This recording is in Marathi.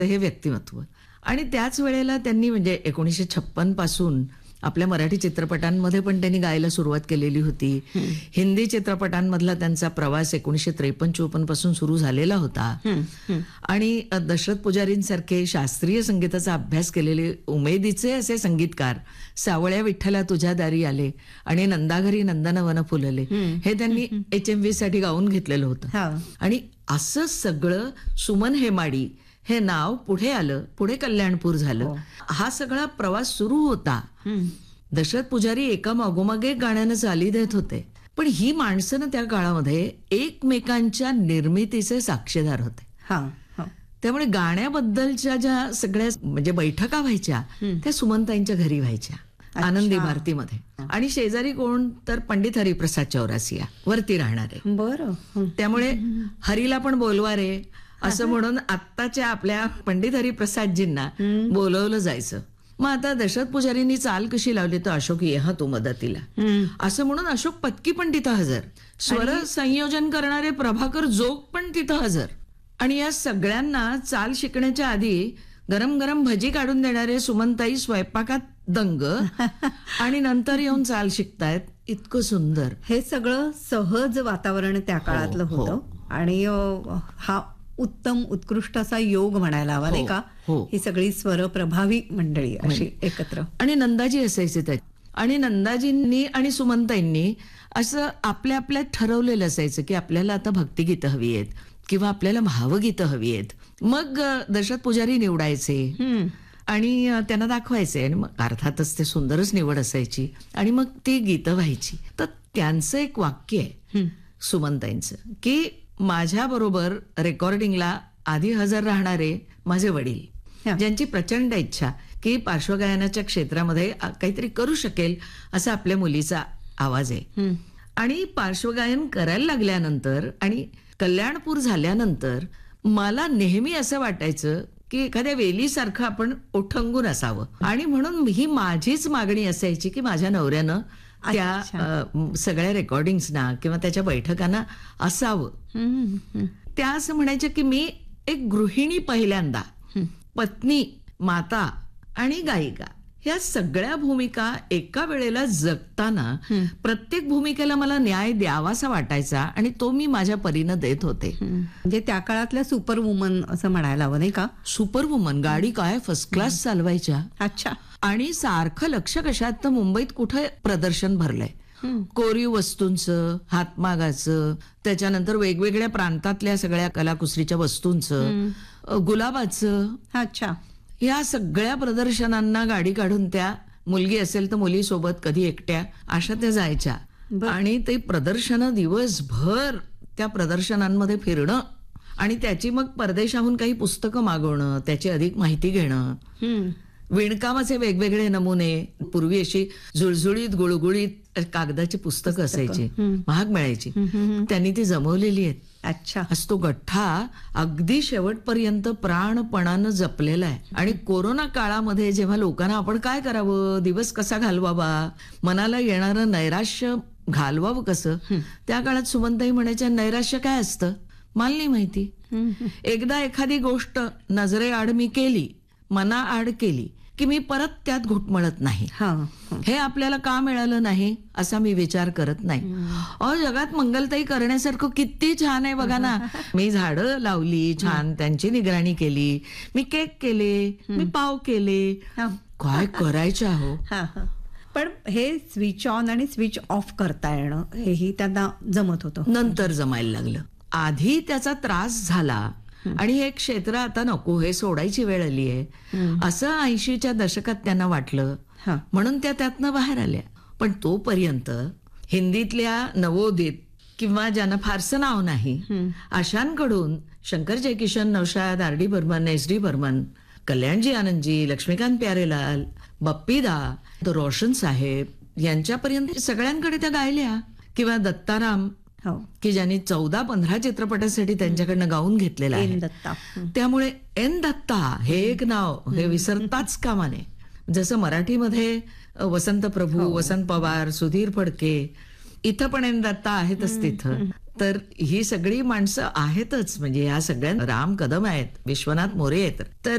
हे व्यक्तिमत्व. आणि त्याच वेळेला त्यांनी म्हणजे 1956 पासून आपल्या मराठी चित्रपटांमध्ये पण त्यांनी गायला सुरुवात केलेली होती. हिंदी चित्रपटांमधला त्यांचा प्रवास 1953-54 पासून सुरू झालेला होता. आणि दशरथ पुजारींसारखे शास्त्रीय संगीताचा अभ्यास केलेले उमेदीचे असे संगीतकार सावळ्या विठ्ठला तुझ्या दारी आले आणि नंदाघरी नंदनवन फुलले हे त्यांनी HMV साठी गाऊन घेतलेलं होतं. आणि असं सगळं सुमन हेमाडी हे नाव पुढे आलं, पुढे कल्याणपूर झालं. हा सगळा प्रवास सुरू होता. दशरथ पुजारी एका मागोमाग एक गाण्यानं चाली देत होते, पण ही माणसं ना त्या काळामध्ये एकमेकांच्या निर्मितीचे साक्षीदार होते. त्यामुळे गाण्याबद्दलच्या ज्या सगळ्या म्हणजे बैठका व्हायच्या त्या सुमनताईंच्या घरी व्हायच्या, आनंदी भारतीमध्ये. आणि शेजारी कोण तर पंडित हरिप्रसाद चौरासिया वरती राहणारे. बरं. त्यामुळे हरीला पण बोलवा रे असं म्हणून आत्ताच्या आपल्या पंडित हरिप्रसादजींना बोलवलं जायचं. मग आता दशरथ पुजारींनी चाल कशी लावली तर अशोक ये हा तू मदतीला असं म्हणून अशोक पत्की पण तिथं हजर, स्वर संयोजन करणारे प्रभाकर जोग पण तिथं हजर. आणि या सगळ्यांना चाल शिकण्याच्या आधी गरम गरम भजी काढून देणारे सुमनताई स्वयंपाकात दंग आणि नंतर येऊन चाल शिकतायत. इतकं सुंदर हे सगळं सहज वातावरण त्या काळातलं होतं. आणि हा उत्तम उत्कृष्ट असा योग म्हणायला हवा नाही का. ही सगळी स्वर प्रभावी मंडळी अशी एकत्र. आणि नंदाजी असायचे त्यात. आणि नंदाजींनी आणि सुमनताईंनी असं आपल्या आपल्यात ठरवलेलं असायचं की आपल्याला आता भक्तिगीतं हवी आहेत किंवा आपल्याला भावगीतं हवी आहेत. मग दशरथ पुजारी निवडायचे आणि त्यांना दाखवायचे आणि मग अर्थातच ते सुंदरच निवड असायची आणि मग ती गीतं व्हायची. तर त्यांचं एक वाक्य आहे सुमनताईंचं की माझ्या बरोबर रेकॉर्डिंगला आधी हजर राहणारे माझे वडील, ज्यांची प्रचंड इच्छा की पार्श्वगायनाच्या क्षेत्रामध्ये काहीतरी करू शकेल असा आपल्या मुलीचा आवाज आहे. आणि पार्श्वगायन करायला लागल्यानंतर आणि कल्याणपूर झाल्यानंतर मला नेहमी असं वाटायचं की एखाद्या वेलीसारखं आपण ओठंगून असावं. आणि म्हणून ही माझीच मागणी असायची की माझ्या नवऱ्यानं त्या सगळ्या रेकॉर्डिंग्सना किंवा त्याच्या बैठकांना असावं. त्या असं म्हणायच्या की मी एक गृहिणी पहिल्यांदा, पत्नी, माता आणि गायिका ह्या सगळ्या भूमिका एका वेळेला जगताना प्रत्येक भूमिकेला मला न्याय द्यावासा वाटायचा आणि तो मी माझ्या परीनं देत होते. म्हणजे त्या काळातल्या सुपर वुमन असं म्हणायला हवं नाही का. Super woman. गाडी काय फर्स्ट क्लास चालवायच्या. अच्छा. आणि सारखं लक्ष कशात तर मुंबईत कुठे प्रदर्शन भरलंय कोरीव वस्तूंचं, हातमागाचं, त्याच्यानंतर वेगवेगळ्या प्रांतातल्या सगळ्या कलाकुसरीच्या वस्तूंचं, गुलाबाचं. अच्छा. या सगळ्या प्रदर्शनांना गाडी काढून त्या मुलगी असेल तर मुलीसोबत कधी एकट्या अशा त्या जायच्या. आणि ते प्रदर्शनं दिवसभर त्या प्रदर्शनांमध्ये फिरणं आणि त्याची मग परदेशाहून काही पुस्तकं मागवणं, त्याची अधिक माहिती घेणं. विणकामाचे वेगवेगळे नमुने. पूर्वी अशी झुळझुळीत गुळगुळीत कागदाची पुस्तकं असायची, महाग मिळायची. त्यांनी ती जमवलेली आहेत. अच्छा. आज तो गठ्ठा अगदी शेवटपर्यंत प्राणपणानं जपलेला आहे. आणि कोरोना काळामध्ये जेव्हा लोकांना आपण काय करावं, दिवस कसा घालवावा, मनाला येणारं नैराश्य घालवावं कसं, त्या काळात सुमनताई म्हणायच्या नैराश्य काय असतं मला नाही माहिती. एकदा एखादी गोष्ट नजरेआड मी केली, मनाआड केली की मी परत त्यात घुटमळत नाही. हे आपल्याला का मिळालं नाही असा मी विचार करत नाही. जगात मंगलताई करण्यासारखं किती छान आहे बघा ना. मी झाडं लावली, छान त्यांची निगराणी केली, मी केक केले, मी पाव केले, काय करायचं हो. पण हे स्विच ऑन आणि स्विच ऑफ करता येणं हेही त्यांना जमत होतं. नंतर जमायला लागलं. आधी त्याचा त्रास झाला आणि हे क्षेत्र आता नको, हे सोडायची वेळ आली आहे असं 80च्या दशकात त्यांना वाटलं. म्हणून त्या त्यातनं बाहेर आल्या. पण तोपर्यंत हिंदीतल्या नवोदित किंवा ज्यांना फारसं नाव नाही अशांकडून शंकर जयकिशन, नौशाद, RD बर्मन, SD बर्मन, कल्याणजी आनंदजी, लक्ष्मीकांत प्यारेलाल, बप्पीदा, रोशन साहेब यांच्यापर्यंत सगळ्यांकडे त्या गायल्या. किंवा दत्ताराम की ज्यांनी 14-15 चित्रपटासाठी त्यांच्याकडनं गाऊन घेतलेलं आहे. त्यामुळे एन दत्ता हे एक नाव हे विसरताच कामा नये. जसं मराठीमध्ये वसंत प्रभू, वसंत पवार, सुधीर फडके, इथं पण एन दत्ता आहेतच तिथं. तर ही सगळी माणसं आहेतच, म्हणजे या सगळ्या राम कदम आहेत, विश्वनाथ मोरे आहेत. तर